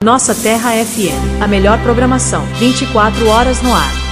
Nossa Terra FM, a melhor programação, 24 horas no ar.